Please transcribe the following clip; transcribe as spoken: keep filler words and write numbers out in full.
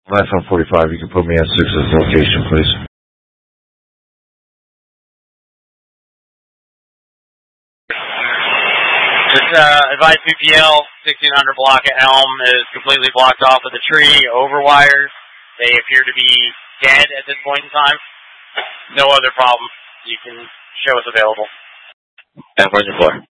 Last one forty-five, you can put me at six's location, please. Just uh, advise P P L, sixteen hundred block at Elm is completely blocked off with a tree, over wires. They appear to be dead at this point in time. No other problem. You can show us available. And where's your floor?